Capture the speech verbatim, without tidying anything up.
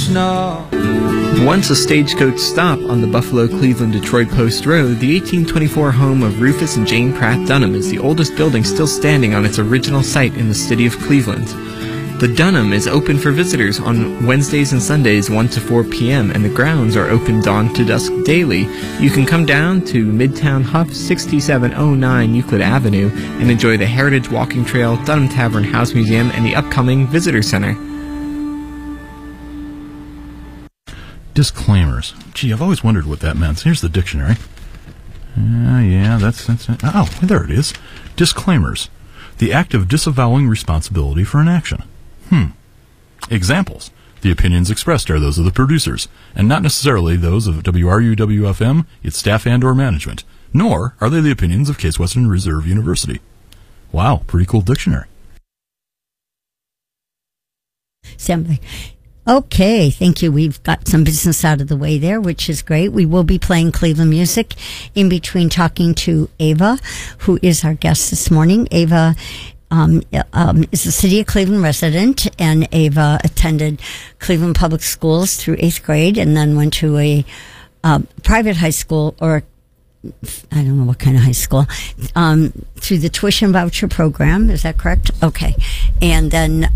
Krishna. Once a stagecoach stop on the Buffalo-Cleveland-Detroit Post Road, the eighteen twenty-four home of Rufus and Jane Pratt Dunham is the oldest building still standing on its original site in the city of Cleveland. The Dunham is open for visitors on Wednesdays and Sundays one to four p.m. and the grounds are open dawn to dusk daily. You can come down to Midtown Huff, sixty-seven oh nine Euclid Avenue, and enjoy the Heritage Walking Trail, Dunham Tavern House Museum, and the upcoming Visitor Center. Disclaimers. Gee, I've always wondered what that meant. Here's the dictionary. Uh, yeah, that's, that's it. Oh, there it is. Disclaimers. The act of disavowing responsibility for an action. Hmm. Examples. The opinions expressed are those of the producers, and not necessarily those of W R U W F M, its staff and or management, nor are they the opinions of Case Western Reserve University. Wow, pretty cool dictionary. Assembly. Okay, thank you. We've got some business out of the way there, which is great. We will be playing Cleveland music in between talking to Ava, who is our guest this morning. Ava um, um, is a City of Cleveland resident, and Ava attended Cleveland Public Schools through eighth grade and then went to a uh, private high school, or I don't know what kind of high school, um, through the tuition voucher program. Is that correct? Okay. And then